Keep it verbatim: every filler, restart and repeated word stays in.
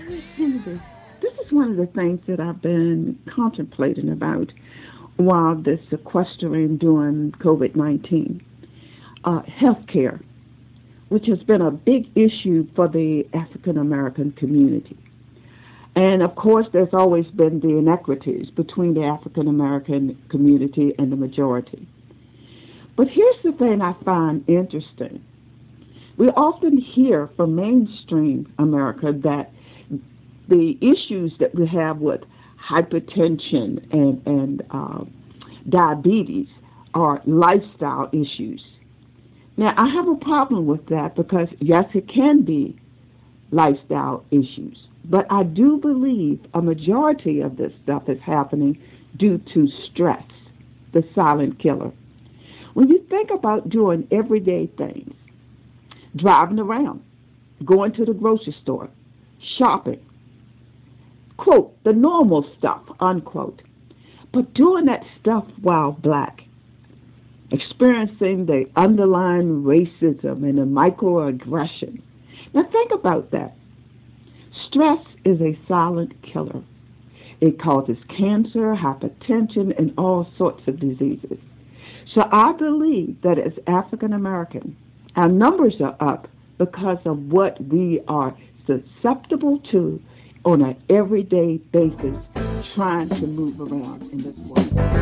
Kennedy, this is one of the things that I've been contemplating about while this sequestering during COVID nineteen. Uh, healthcare, which has been a big issue for the African American community. And of course, there's always been the inequities between the African American community and the majority. But here's the thing I find interesting. We often hear from mainstream America that the issues that we have with hypertension and, and uh, diabetes are lifestyle issues. Now, I have a problem with that because, yes, it can be lifestyle issues, but I do believe a majority of this stuff is happening due to stress, the silent killer. When you think about doing everyday things, driving around, going to the grocery store, shopping, quote, the normal stuff, unquote, but doing that stuff while black, experiencing the underlying racism and the microaggression. Now think about that. Stress is a silent killer. It causes cancer, hypertension, and all sorts of diseases. So I believe that as African American, our numbers are up because of what we are susceptible to on an everyday basis trying to move around in this world.